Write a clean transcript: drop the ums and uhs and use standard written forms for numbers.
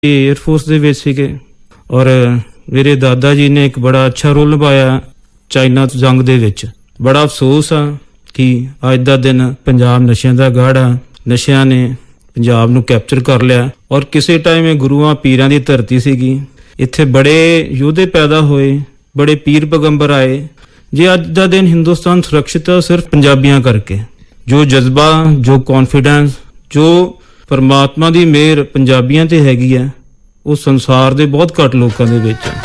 Air force ਦੇ ਵਿੱਚ ਸੀਗੇ ਔਰ ਮੇਰੇ ਦਾਦਾ ਜੀ ਨੇ ਇੱਕ ਬੜਾ ਅੱਛਾ ਰੋਲ ਨਿਭਾਇਆ ਚਾਈਨਾ ਜੰਗ ਦੇ ਵਿੱਚ। ਬੜਾ ਅਫਸੋਸ ਆ ਕਿ ਅੱਜ ਦਾ ਦਿਨ ਪੰਜਾਬ ਨਸ਼ਿਆਂ ਦਾ ਗੜ੍ਹ ਆ। ਨਸ਼ਿਆਂ ਨੇ ਪੰਜਾਬ ਨੂੰ ਕੈਪਚਰ ਕਰ ਲਿਆ ਔਰ ਕਿਸੇ ਟਾਈਮ ਇਹ ਗੁਰੂਆਂ ਪੀਰਾਂ ਦੀ ਧਰਤੀ ਸੀਗੀ। ਇੱਥੇ ਬੜੇ ਯੋਧੇ ਪੈਦਾ ਹੋਏ, ਬੜੇ ਪੀਰ ਪੈਗੰਬਰ ਆਏ। ਜੇ ਅੱਜ ਦਾ ਦਿਨ ਹਿੰਦੁਸਤਾਨ ਸੁਰੱਖਿਅਤ ਹੈ ਸਿਰਫ ਪੰਜਾਬੀਆਂ ਕਰਕੇ। ਜੋ ਜਜ਼ਬਾ, ਜੋ ਕੌਨਫੀਡੈਂਸ, ਜੋ ਪਰਮਾਤਮਾ ਦੀ ਮਿਹਰ ਪੰਜਾਬੀਆਂ ਤੇ ਹੈਗੀ ਆ, ਉਹ ਸੰਸਾਰ ਦੇ ਬਹੁਤ ਘੱਟ ਲੋਕਾਂ ਦੇ ਵਿੱਚ ਆ।